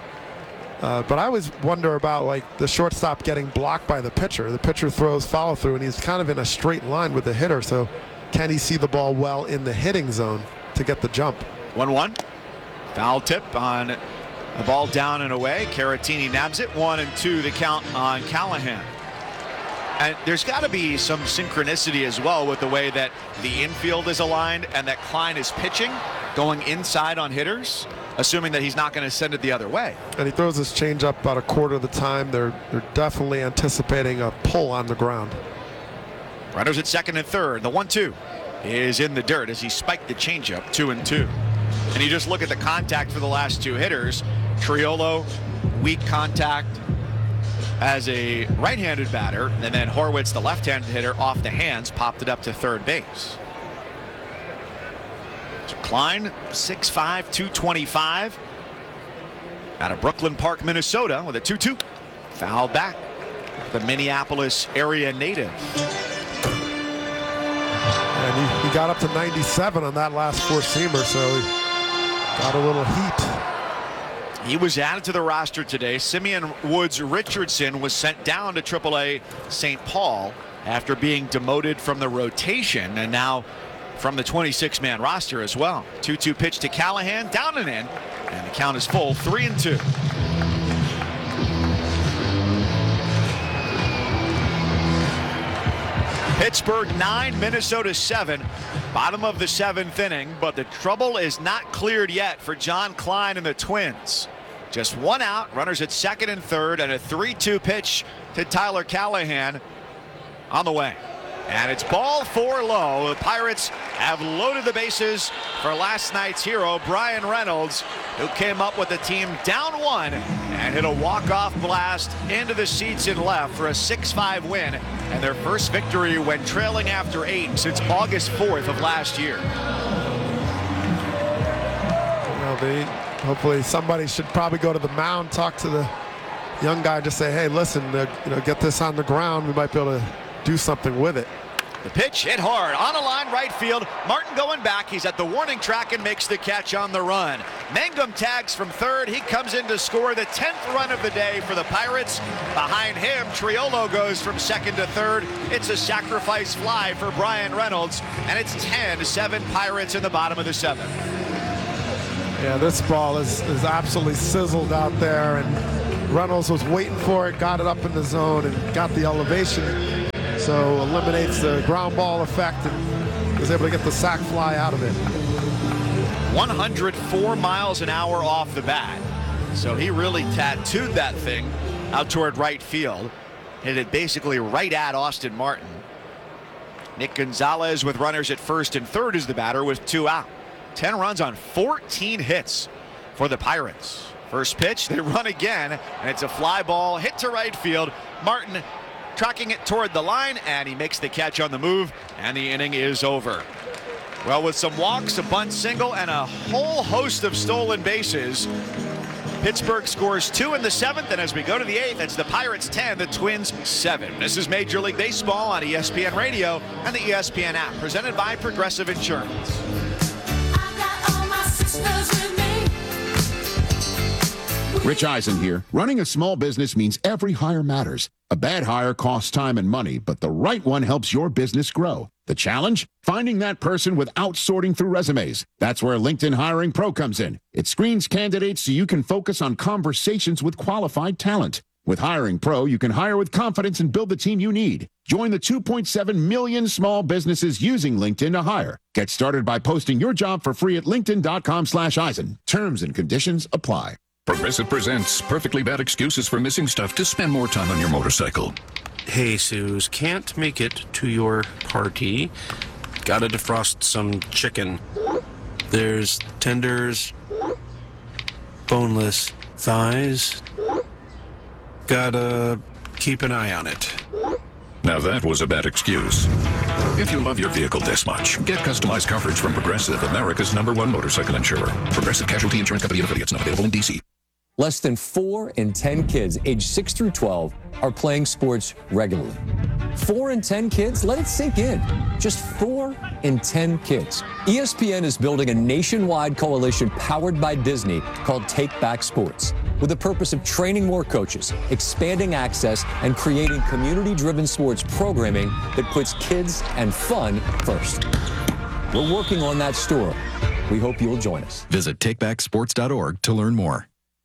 But I always wonder about, like, the shortstop getting blocked by the pitcher. The pitcher throws follow through, and he's kind of in a straight line with the hitter. So can he see the ball well in the hitting zone to get the jump? 1-1. Foul tip on the ball down and away. Caratini nabs it. 1-2 the count on Callahan. And there's got to be some synchronicity as well with the way that the infield is aligned and that Klein is pitching, going inside on hitters, assuming that he's not going to send it the other way. And he throws his changeup about a quarter of the time. They're definitely anticipating a pull on the ground. Runners at second and third. The 1-2 is in the dirt as he spiked the changeup. 2-2. And you just look at the contact for the last 2 hitters. Triolo, weak contact as a right-handed batter, and then Horwitz, the left-handed hitter, off the hands, popped it up to third base. So Klein, 6'5", 225, out of Brooklyn Park, Minnesota, with a 2-2. Foul back. The Minneapolis area native. And he got up to 97 on that last four-seamer, so he got a little heat. He was added to the roster today. Simeon Woods Richardson was sent down to AAA St. Paul after being demoted from the rotation and now from the 26-man roster as well. 2-2 pitch to Callahan, down and in, and the count is full, 3-2. Pittsburgh 9, Minnesota 7. Bottom of the 7th inning, but the trouble is not cleared yet for John Klein and the Twins. Just 1 out, runners at second and third, and a 3-2 pitch to Tyler Callahan on the way. And it's ball 4 low. The Pirates have loaded the bases for last night's hero, Bryan Reynolds, who came up with the team down 1 and hit a walk-off blast into the seats in left for a 6-5 win and their first victory when trailing after 8 since August 4th of last year. Well, hopefully somebody should probably go to the mound, talk to the young guy, just say, hey, listen, get this on the ground. We might be able to do something with it. The pitch hit hard on a line right field. Martin going back. He's at the warning track and makes the catch on the run. Mangum tags from third. He comes in to score the 10th run of the day for the Pirates. Behind him, Triolo goes from second to third. It's a sacrifice fly for Bryan Reynolds, and it's 10-7 Pirates in the bottom of the 7th. Yeah, this ball is absolutely sizzled out there, and Reynolds was waiting for it, got it up in the zone, and got the elevation. So eliminates the ground ball effect and is able to get the sac fly out of it. 104 miles an hour off the bat. So he really tattooed that thing out toward right field. Hit it basically right at Austin Martin. Nick Gonzalez with runners at first and third is the batter with 2 out. 10 runs on 14 hits for the Pirates. First pitch, they run again, and it's a fly ball hit to right field. Martin tracking it toward the line, and he makes the catch on the move, and the inning is over. Well, with some walks, a bunt single, and a whole host of stolen bases, Pittsburgh scores 2 in the 7th, and as we go to the 8th, it's the Pirates 10, the Twins 7. This is Major League Baseball on ESPN Radio and the ESPN app, presented by Progressive Insurance. Rich Eisen here. Running a small business means every hire matters. A bad hire costs time and money, but the right one helps your business grow. The challenge? Finding that person without sorting through resumes. That's where LinkedIn Hiring Pro comes in. It screens candidates so you can focus on conversations with qualified talent. With Hiring Pro, you can hire with confidence and build the team you need. Join the 2.7 million small businesses using LinkedIn to hire. Get started by posting your job for free at linkedin.com/Eisen. Terms and conditions apply. Progressive presents Perfectly Bad Excuses for Missing Stuff to Spend More Time on Your Motorcycle. Hey, Suze, can't make it to your party. Gotta defrost some chicken. There's tenders, boneless thighs. Gotta keep an eye on it. Now that was a bad excuse. If you love your vehicle this much, get customized coverage from Progressive, America's #1 motorcycle insurer. Progressive Casualty Insurance Company and affiliates, not available in D.C. Less than 4 in 10 kids aged 6 through 12 are playing sports regularly. 4 in 10 kids? Let it sink in. Just 4 in 10 kids. ESPN is building a nationwide coalition powered by Disney called Take Back Sports, with the purpose of training more coaches, expanding access, and creating community-driven sports programming that puts kids and fun first. We're working on that story. We hope you'll join us. Visit takebacksports.org to learn more.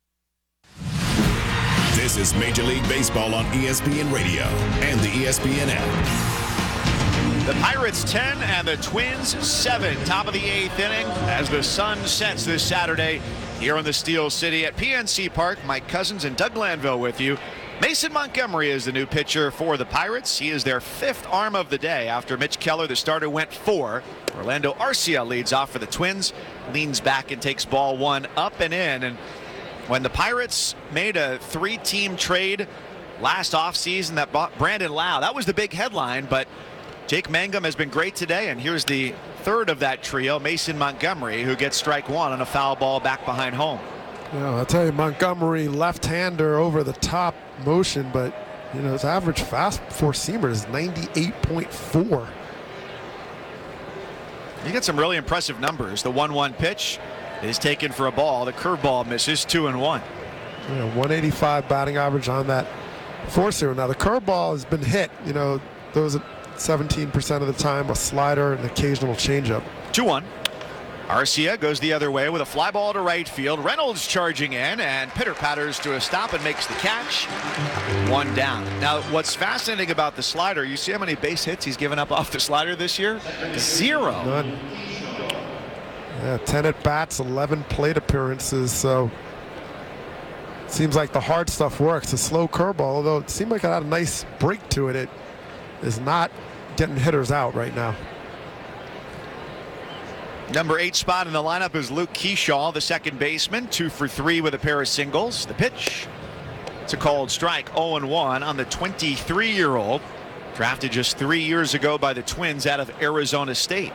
This is Major League Baseball on ESPN Radio and the ESPN app. The Pirates 10 and the Twins 7. Top of the 8th inning as the sun sets this Saturday here in the Steel City at PNC Park. Mike Cousins and Doug Glanville with you. Mason Montgomery is the new pitcher for the Pirates. He is their 5th arm of the day after Mitch Keller, the starter, went 4. Orlando Arcia leads off for the Twins, leans back and takes ball 1 up and in. And when the Pirates made a 3-team trade last offseason that bought Brandon Lau, that was the big headline, but Jake Mangum has been great today, and here's the third of that trio, Mason Montgomery, who gets strike 1 on a foul ball back behind home. Yeah, I'll tell you, Montgomery, left-hander over the top motion, but you know his average fast four-seamer is 98.4. You get some really impressive numbers. The 1-1 pitch is taken for a ball. The curveball misses 2-1. Yeah, 185 batting average on that four-seamer. Now the curveball has been hit. You know, those 17% of the time, a slider, and an occasional changeup. 2-1. Arcia goes the other way with a fly ball to right field. Reynolds charging in and pitter-patters to a stop and makes the catch. 1 down. Now, what's fascinating about the slider, you see how many base hits he's given up off the slider this year? 0. None. Yeah, 10 at-bats, 11 plate appearances, so it seems like the hard stuff works. The slow curveball, although it seemed like it had a nice break to it, it is not getting hitters out right now. Number 8 spot in the lineup is Luke Keyshaw, the second baseman, 2 for 3 with a pair of singles. The pitch, it's a called strike, 0-1 on the 23-year-old, drafted just 3 years ago by the Twins out of Arizona State.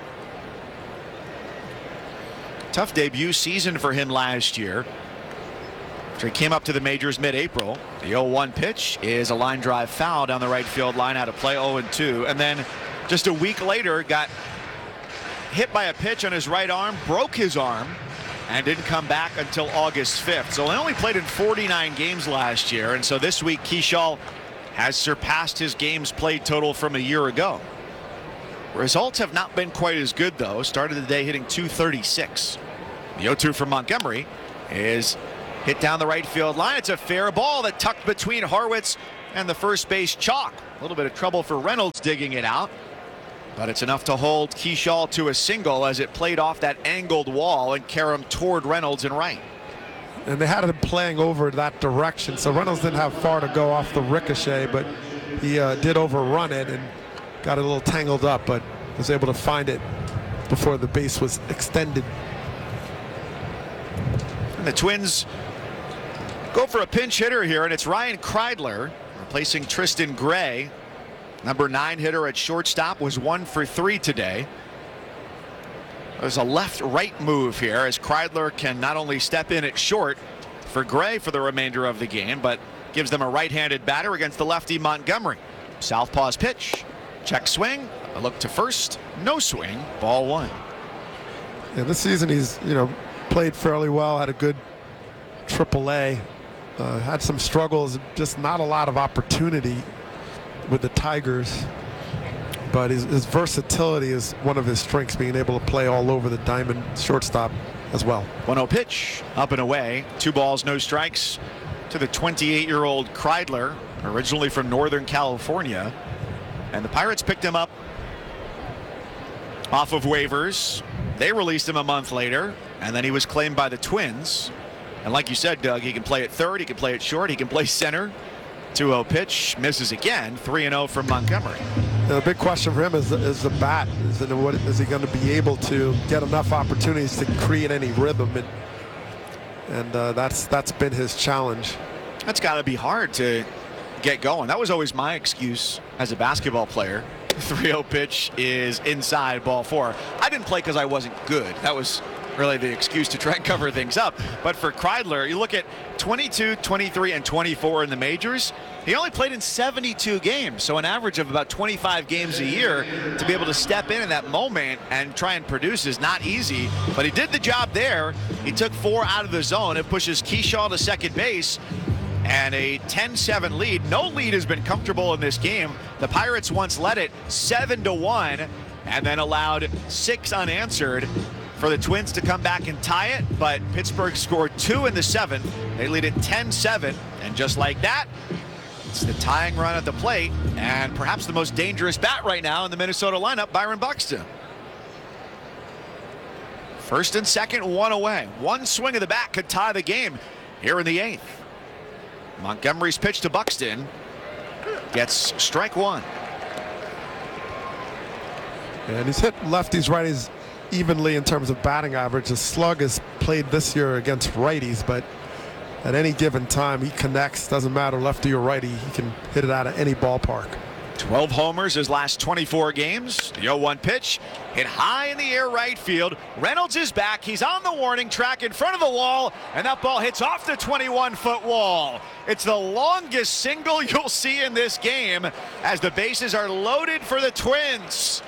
Tough debut season for him last year. After he came up to the majors mid-April, the 0-1 pitch is a line drive foul down the right field line out of play, 0-2, and then just a week later got hit by a pitch on his right arm, broke his arm, and didn't come back until August 5th. So he only played in 49 games last year, and so this week Keschall has surpassed his games played total from a year ago. Results have not been quite as good, though. Started the day hitting .236. The 0-2 from Montgomery is hit down the right field line. It's a fair ball that tucked between Harwitz and the first base chalk. A little bit of trouble for Reynolds digging it out, but it's enough to hold Keschall to a single as it played off that angled wall and carry him toward Reynolds and right. And they had him playing over that direction, so Reynolds didn't have far to go off the ricochet, but he did overrun it and got a little tangled up, but was able to find it before the base was extended. And the Twins go for a pinch hitter here, and it's Ryan Kreidler replacing Tristan Gray. Number 9 hitter at shortstop was 1 for 3 today. There's a left-right move here as Kreidler can not only step in at short for Gray for the remainder of the game, but gives them a right-handed batter against the lefty Montgomery. Southpaw's pitch, check swing, a look to first, no swing, ball 1. Yeah, this season he's played fairly well, had a good AAA, had some struggles, just not a lot of opportunity with the Tigers, but his versatility is one of his strengths, being able to play all over the diamond shortstop as well. 1-0 pitch, up and away, 2 balls, no strikes to the 28-year-old Kreidler, originally from Northern California, and the Pirates picked him up off of waivers. They released him a month later, and then he was claimed by the Twins. And like you said, Doug, he can play at third, he can play at short, he can play center. 2-0 pitch, misses again. 3-0 from Montgomery. The big question for him is the bat. Is he going to be able to get enough opportunities to create any rhythm? And that's been his challenge. That's got to be hard to get going. That was always my excuse as a basketball player. 3-0 pitch is inside, ball 4. I didn't play because I wasn't good. That was really the excuse to try and cover things up. But for Kreidler, you look at 22, 23, and 24 in the majors. He only played in 72 games, so an average of about 25 games a year. To be able to step in that moment and try and produce is not easy, but he did the job there. He took 4 out of the zone. It pushes Keschall to second base, and a 10-7 lead. No lead has been comfortable in this game. The Pirates once led it 7-1 and then allowed 6 unanswered for the Twins to come back and tie it, but Pittsburgh scored 2 in the 7th. They lead it 10-7, and just like that, it's the tying run at the plate, and perhaps the most dangerous bat right now in the Minnesota lineup, Byron Buxton. First and second, 1 away. One swing of the bat could tie the game here in the 8th. Montgomery's pitch to Buxton gets strike 1. And he's hit lefties, righties evenly in terms of batting average. The slug is played this year against righties, but at any given time he connects. Doesn't matter lefty or righty, he can hit it out of any ballpark. 12 homers his last 24 games. The 0-1 pitch hit high in the air right field. Reynolds is back. He's on the warning track in front of the wall, and that ball hits off the 21-foot wall. It's the longest single you'll see in this game as the bases are loaded for the Twins.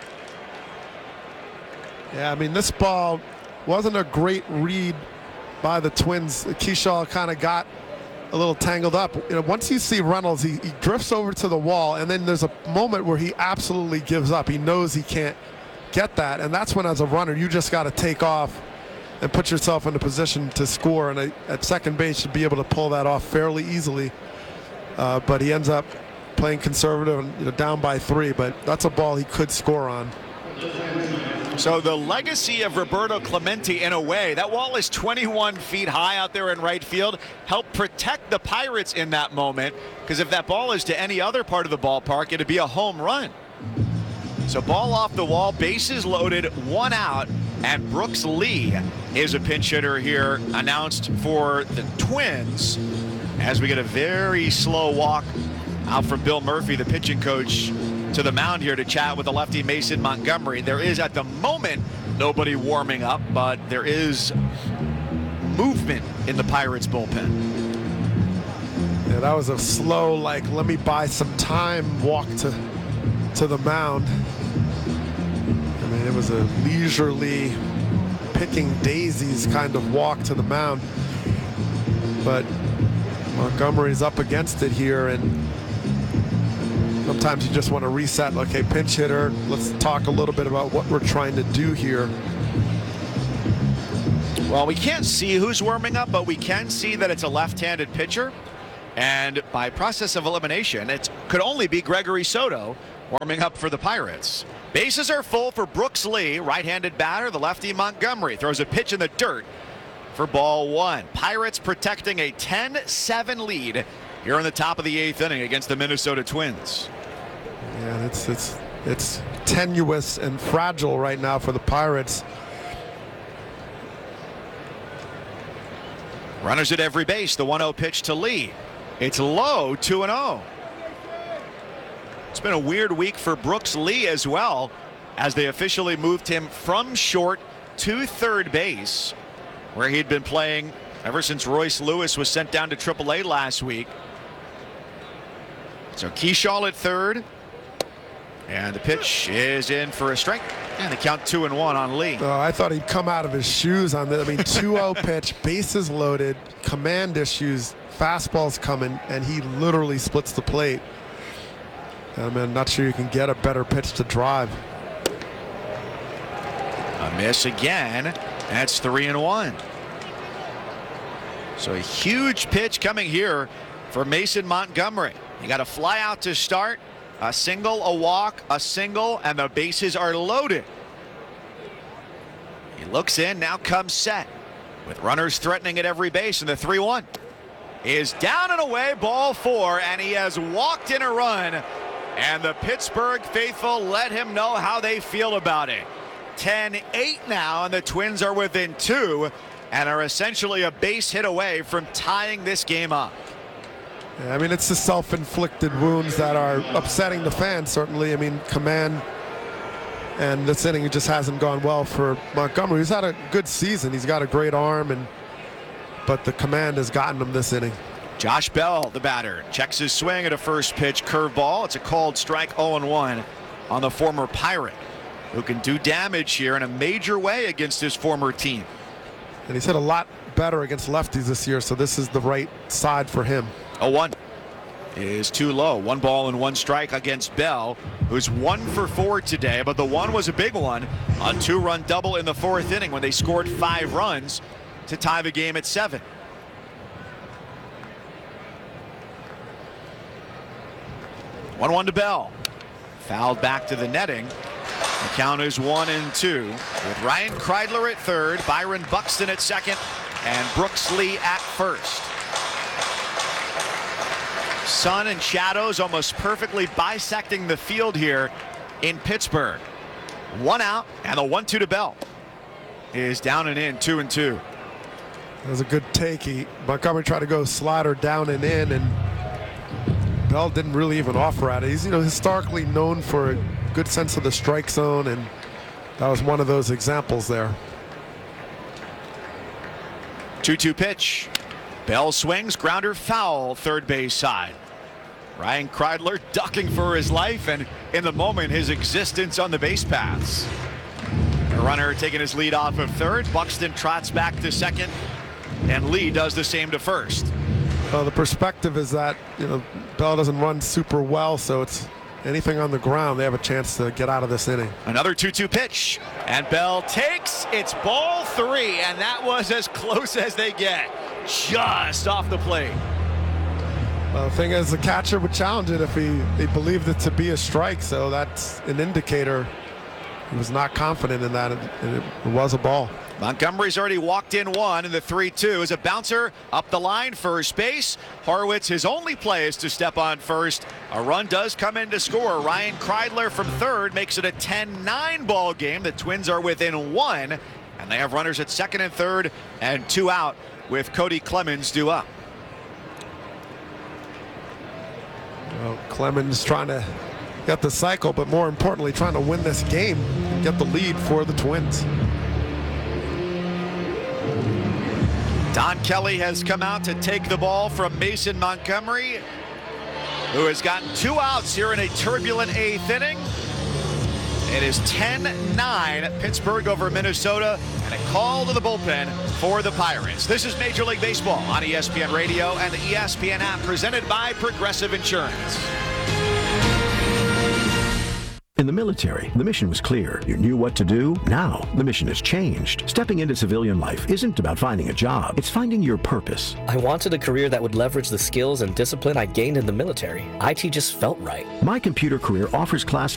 Yeah, I mean, this ball wasn't a great read by the Twins. Keschall kind of got a little tangled up. Once you see Reynolds, he drifts over to the wall, and then there's a moment where he absolutely gives up. He knows he can't get that, and that's when, as a runner, you just got to take off and put yourself in a position to score. And at second base, should be able to pull that off fairly easily. But he ends up playing conservative and down by 3. But that's a ball he could score on. So the legacy of Roberto Clemente, in a way, that wall is 21 feet high out there in right field, helped protect the Pirates in that moment, because if that ball is to any other part of the ballpark, it'd be a home run. So ball off the wall, bases loaded, 1 out, and Brooks Lee is a pinch hitter here, announced for the Twins, as we get a very slow walk out from Bill Murphy, the pitching coach, to the mound here to chat with the lefty Mason Montgomery. There is at the moment nobody warming up, but there is movement in the Pirates bullpen. Yeah, that was a slow, let me buy some time walk to to the mound. I mean, it was a leisurely picking daisies kind of walk to the mound. But Montgomery's up against it here, and sometimes you just want to reset. Okay, pinch hitter, let's talk a little bit about what we're trying to do here. Well, we can't see who's warming up, but we can see that it's a left-handed pitcher. And by process of elimination, it could only be Gregory Soto warming up for the Pirates. Bases are full for Brooks Lee, right-handed batter. The lefty Montgomery throws a pitch in the dirt for ball one. Pirates protecting a 10-7 lead here in the top of the 8th inning against the Minnesota Twins. Yeah, it's tenuous and fragile right now for the Pirates. Runners at every base. The 1-0 pitch to Lee. It's low, 2-0. It's been a weird week for Brooks Lee as well, as they officially moved him from short to third base, where he'd been playing ever since Royce Lewis was sent down to AAA last week. So Keyshaw at third, and the pitch is in for a strike, and the count 2-1 on Lee. Oh, I thought he'd come out of his shoes on that. I mean, 2-0 pitch, bases loaded, command issues, fastball's coming, and he literally splits the plate. I'm not sure you can get a better pitch to drive. A miss again. That's 3-1. So a huge pitch coming here for Mason Montgomery. You got a fly out to start, a single, a walk, a single, and the bases are loaded. He looks in, now comes set, with runners threatening at every base, and the 3-1 is down and away, ball 4, and he has walked in a run, and the Pittsburgh faithful let him know how they feel about it. 10-8 now, and the Twins are within 2 and are essentially a base hit away from tying this game up. Yeah, I mean, it's the self-inflicted wounds that are upsetting the fans, certainly. I mean, command, and this inning just hasn't gone well for Montgomery. He's had a good season. He's got a great arm, but the command has gotten him this inning. Josh Bell, the batter, checks his swing at a first pitch curveball. It's a called strike, 0-1 on the former Pirate, who can do damage here in a major way against his former team. And he's hit a lot better against lefties this year, so this is the right side for him. 0-1 is too low. 1 ball and 1 strike against Bell, who's 1 for 4 today, but the one was a big one. A 2-run double in the 4th inning when they scored 5 runs to tie the game at 7. One to Bell. Fouled back to the netting. The count is 1-2 with Ryan Kreidler at third, Byron Buxton at second, and Brooks Lee at first. Sun and shadows almost perfectly bisecting the field here in Pittsburgh. 1 out, and the 1-2 to Bell is down and in, 2-2. That was a good take. Montgomery tried to go slider down and in, and Bell didn't really even offer at it. He's historically known for a good sense of the strike zone, and that was one of those examples there. 2-2 pitch. Bell swings, grounder foul, third base side. Ryan Kreidler ducking for his life, and in the moment his existence on the base paths. The runner taking his lead off of third. Buxton trots back to second, and Lee does the same to first. Well, the perspective is that Bell doesn't run super well, so it's anything on the ground, they have a chance to get out of this inning. Another 2-2 pitch, and Bell takes. It's ball 3, and that was as close as they get, just off the plate. Well, the thing is, the catcher would challenge it if he believed it to be a strike, so that's an indicator he was not confident in that, and it was a ball. Montgomery's already walked in 1, and the 3-2 is a bouncer up the line, first base. Horwitz, his only play is to step on first. A run does come in to score. Ryan Kreidler from third makes it a 10-9 ball game. The Twins are within 1, and they have runners at second and third and 2 out with Cody Clemens due up. Well, Clemens trying to get the cycle, but more importantly trying to win this game and get the lead for the Twins. Don Kelly has come out to take the ball from Mason Montgomery. who has gotten 2 outs here in a turbulent 8th inning. It is 10-9 Pittsburgh over Minnesota, and a call to the bullpen for the Pirates. This is Major League Baseball on ESPN Radio and the ESPN app, presented by Progressive Insurance. In the military, the mission was clear. You knew what to do. Now, the mission has changed. Stepping into civilian life isn't about finding a job. It's finding your purpose. I wanted a career that would leverage the skills and discipline I gained in the military. IT just felt right. My Computer Career offers class